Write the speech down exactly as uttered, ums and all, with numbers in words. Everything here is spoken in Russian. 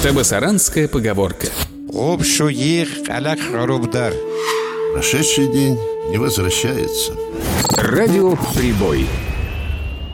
Табасаранская поговорка. Прошедший день не возвращается. Радио «Прибой».